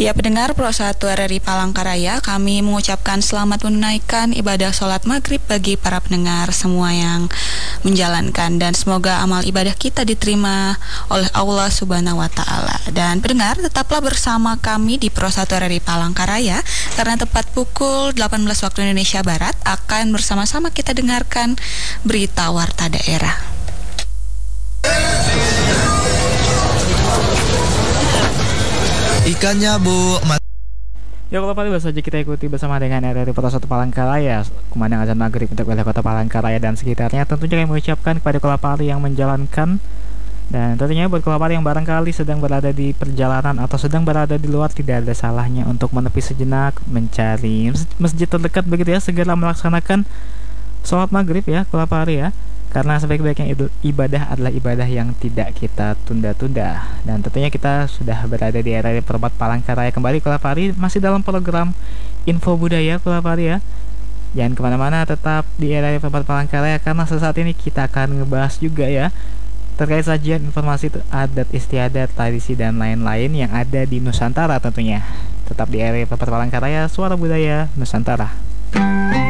Ya, pendengar Pro 1 RRI Palangkaraya, kami mengucapkan selamat menunaikan ibadah sholat maghrib bagi para pendengar semua yang menjalankan, dan semoga amal ibadah kita diterima oleh Allah Subhanahu wa Ta'ala. Dan pendengar, tetaplah bersama kami di Pro 1 RRI Palangkaraya, karena tepat pukul 18 waktu Indonesia Barat akan bersama-sama kita dengarkan berita warta daerah. Ikannya Bu. Ya, kalau baru saja kita ikuti bersama dengan RRI Pro 1 Palangkaraya, kumandang azan maghrib untuk wilayah kota Palangkaraya dan sekitarnya. Tentunya kami mengucapkan kepada Kolapari yang menjalankan, dan tentunya buat Kolapari yang barangkali sedang berada di perjalanan atau sedang berada di luar, tidak ada salahnya untuk menepi sejenak, mencari masjid terdekat begitu ya, segera melaksanakan sholat maghrib ya Kolapari ya. Karena sebaik-baiknya ibadah adalah ibadah yang tidak kita tunda-tunda. Dan tentunya kita sudah berada di RRI Perempat Palangkaraya kembali Kolapari, masih dalam program Info Budaya Kolapari ya. Jangan kemana-mana, tetap di RRI Perempat Palangkaraya, karena sesaat ini kita akan ngebahas juga ya terkait sajian informasi adat istiadat, tradisi dan lain-lain yang ada di Nusantara tentunya. Tetap di RRI Perempat Palangkaraya, suara budaya Nusantara.